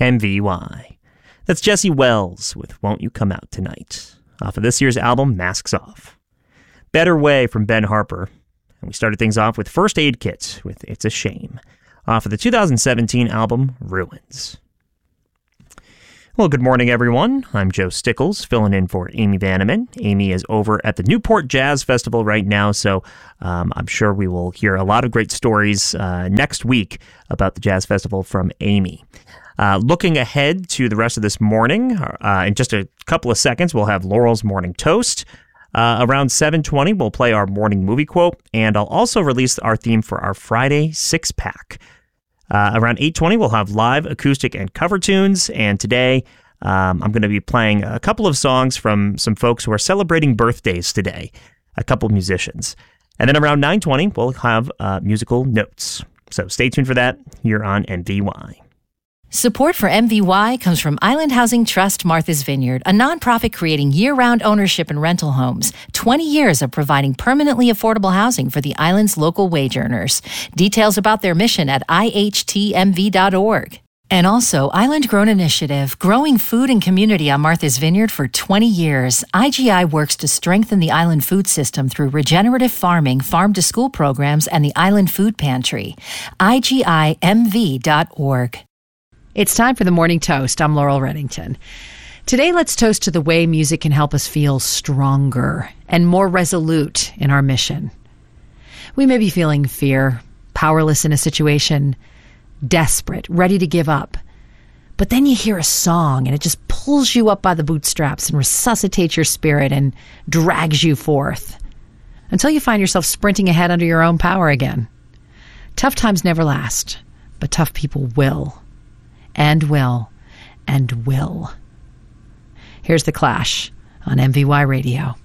MVY. That's Jesse Wells with Won't You Come Out Tonight, off of this year's album, Masks Off. Better Way from Ben Harper. And we started things off with First Aid Kit with It's a Shame, off of the 2017 album, Ruins. Well, good morning, everyone. I'm Joe Stickles, filling in for Amy Vanneman. Amy is over at the Newport Jazz Festival right now, so I'm sure we will hear a lot of great stories next week about the Jazz Festival from Amy. Looking ahead to the rest of this morning, in just a couple of seconds, we'll have Laurel's Morning Toast. Around 7:20, we'll play our morning movie quote, and I'll also release our theme for our Friday six-pack. Around 8:20, we'll have live acoustic and cover tunes, and today I'm going to be playing a couple of songs from some folks who are celebrating birthdays today, a couple of musicians. And then around 9:20, we'll have musical notes. So stay tuned for that here on MVY. Support for MVY comes from Island Housing Trust Martha's Vineyard, a nonprofit creating year-round ownership and rental homes. 20 years of providing permanently affordable housing for the island's local wage earners. Details about their mission at ihtmv.org. And also, Island Grown Initiative, growing food and community on Martha's Vineyard for 20 years. IGI works to strengthen the island food system through regenerative farming, farm-to-school programs, and the Island Food Pantry. IGIMV.org. It's time for the Morning Toast. I'm Laurel Reddington. Today, let's toast to the way music can help us feel stronger and more resolute in our mission. We may be feeling fear, powerless in a situation, desperate, ready to give up. But then you hear a song and it just pulls you up by the bootstraps and resuscitates your spirit and drags you forth until you find yourself sprinting ahead under your own power again. Tough times never last, but tough people will. And will, and will. Here's The Clash on MVY Radio.